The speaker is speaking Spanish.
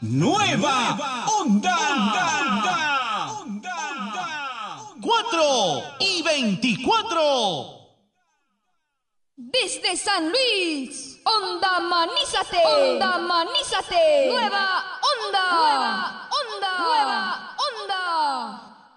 Nueva Onda. 4:24. Desde San Luis, Onda Manízate. Onda Manízate. Nueva Onda.